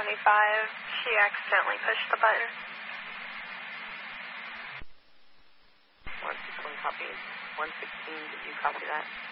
She accidentally pushed the button. 161 copies. 116, did you copy that?